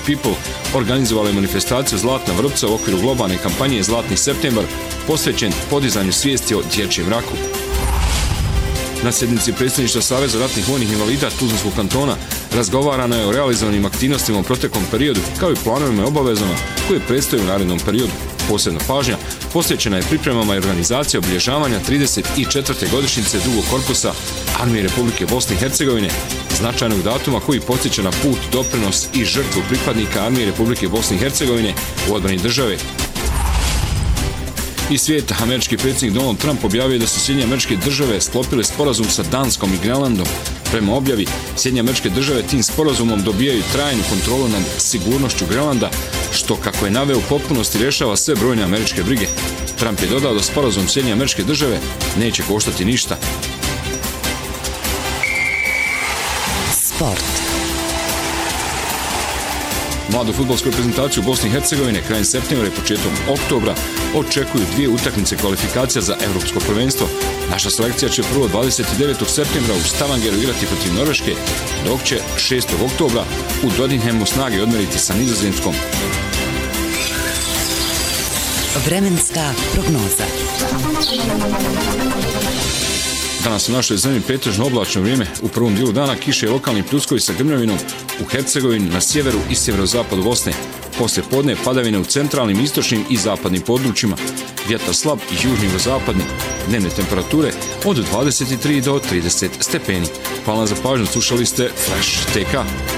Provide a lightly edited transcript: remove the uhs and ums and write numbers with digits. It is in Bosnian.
People organizovala je manifestaciju Zlatna vrpca u okviru globalne kampanje Zlatni septembar posvećen podizanju svijesti o dječjem raku. Na sjednici predsjedništva Saveza ratnih vojnih invalida Tuzlanskog kantona razgovarano je o realizovanim aktivnostima u proteklom periodu, kao i planovima i obavezama koje predstoje u narednom periodu. Posebna pažnja posvećena je pripremama i organizacije obilježavanja 34. godišnjice drugog korpusa Armije Republike Bosne i Hercegovine, značajnog datuma koji podsjeća na put, doprinos i žrtvu pripadnika Armije Republike Bosne i Hercegovine u odbrani države. Iz svijeta, američki predsjednik Donald Trump objavio da su Sjedinjene Američke Države sklopile sporazum sa Danskom i Grenlandom. Prema objavi, Sjedinjene Američke Države tim sporazumom dobijaju trajnu kontrolu nad sigurnošću Grenlanda, što, kako je naveo, u potpunosti rješava sve brojne američke brige. Trump je dodao da sporazum Sjedinjene Američke Države neće koštati ništa. Sport. Mladu fudbalsku reprezentaciju Bosne i Hercegovine krajem septembra i početkom oktobra očekuju 2 utakmice kvalifikacija za Evropsko prvenstvo. Naša selekcija će prvo 29. septembra u Stavangeru igrati protiv Norveške, dok će 6. oktobra u Dodinhemu snage odmeriti sa Nizozemskom. Vremenska prognoza. Danas u našoj zemlji pretežno oblačno vrijeme, u prvom dijelu dana kiše i lokalni pljuskovi sa grmljavinom u Hercegovini, na sjeveru i sjeverozapadu Bosne. Poslije podne padavine u centralnim, istočnim i zapadnim područjima. Vjetar slab i južno-jugozapadni. Dnevne temperature od 23 do 30 stepeni. Hvala za pažnju, slušali ste Flash TK.